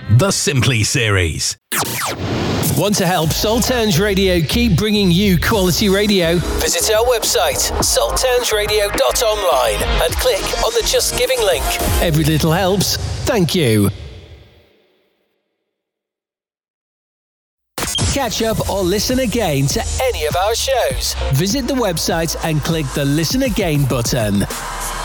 the Simply series. Want to help Salttown's Radio keep bringing you quality radio? Visit our website, salttownsradio.online, and click on the Just Giving link. Every little helps. Thank you. Catch up or listen again to any of our shows. Visit the website and click the Listen Again button.